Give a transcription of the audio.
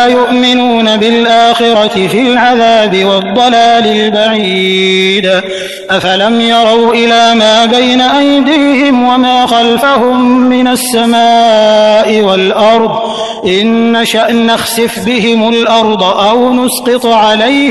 يؤمنون بالآخرة في العذاب والضلال البعيد. أفلم يروا إلى ما بين أيديهم وما خلفهم من السماء والأرض إن نشأ نخسف بهم الأرض أو نسقط عليهم